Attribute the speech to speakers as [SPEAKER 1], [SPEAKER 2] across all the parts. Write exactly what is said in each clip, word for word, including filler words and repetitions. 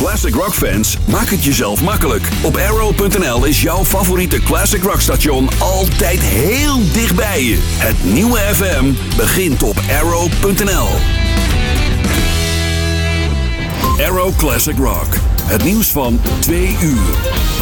[SPEAKER 1] Classic Rock fans, maak het jezelf makkelijk. Op Arrow punt n l is jouw favoriete Classic Rock station altijd heel dicht bij je. Het nieuwe F M begint op Arrow punt n l. Arrow Classic Rock. Het nieuws van twee uur.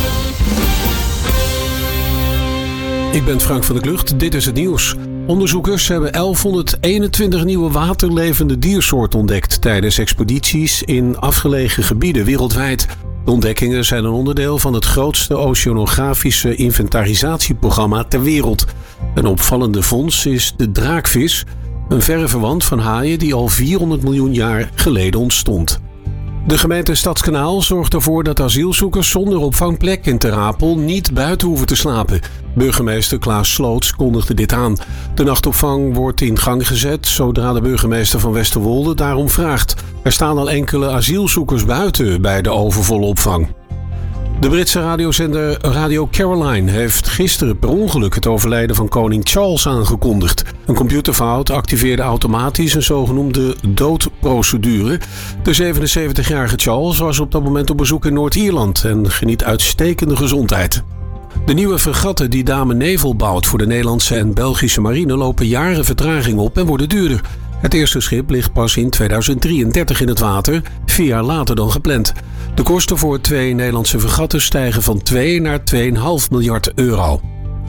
[SPEAKER 2] Ik ben Frank van der Klucht, dit is het nieuws. Onderzoekers hebben elfhonderdeenentwintig nieuwe waterlevende diersoorten ontdekt tijdens expedities in afgelegen gebieden wereldwijd. De ontdekkingen zijn een onderdeel van het grootste oceanografische inventarisatieprogramma ter wereld. Een opvallende vondst is de draakvis, een verre verwant van haaien die al vierhonderd miljoen jaar geleden ontstond. De gemeente Stadskanaal zorgt ervoor dat asielzoekers zonder opvangplek in Ter Apel niet buiten hoeven te slapen. Burgemeester Klaas Sloots kondigde dit aan. De nachtopvang wordt in gang gezet zodra de burgemeester van Westerwolde daarom vraagt. Er staan al enkele asielzoekers buiten bij de overvolle opvang. De Britse radiozender Radio Caroline heeft gisteren per ongeluk het overlijden van koning Charles aangekondigd. Een computerfout activeerde automatisch een zogenoemde doodprocedure. De zevenenzeventigjarige Charles was op dat moment op bezoek in Noord-Ierland en geniet uitstekende gezondheid. De nieuwe fregatten die Dame Nevel bouwt voor de Nederlandse en Belgische marine lopen jaren vertraging op en worden duurder. Het eerste schip ligt pas in tweeduizend drieëndertig in het water, vier jaar later dan gepland. De kosten voor twee Nederlandse fregatten stijgen van twee naar twee komma vijf miljard euro.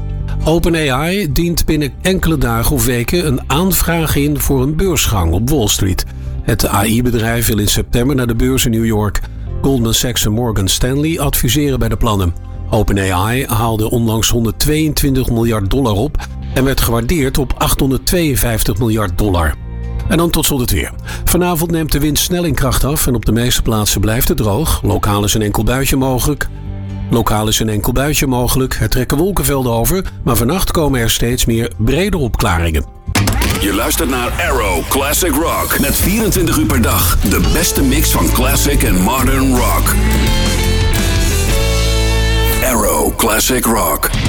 [SPEAKER 2] OpenAI dient binnen enkele dagen of weken een aanvraag in voor een beursgang op Wall Street. Het A I-bedrijf wil in september naar de beurs in New York. Goldman Sachs en Morgan Stanley adviseren bij de plannen. OpenAI haalde onlangs honderdtweeëntwintig miljard dollar op en werd gewaardeerd op achthonderdtweeënvijftig miljard dollar. En dan tot slot het weer. Vanavond neemt de wind snel in kracht af en op de meeste plaatsen blijft het droog. Lokaal is een enkel buitje mogelijk. Lokaal is een enkel buitje mogelijk. Er trekken wolkenvelden over, maar vannacht komen er steeds meer brede opklaringen.
[SPEAKER 1] Je luistert naar Arrow Classic Rock. Met vierentwintig uur per dag de beste mix van classic en modern rock. Arrow Classic Rock.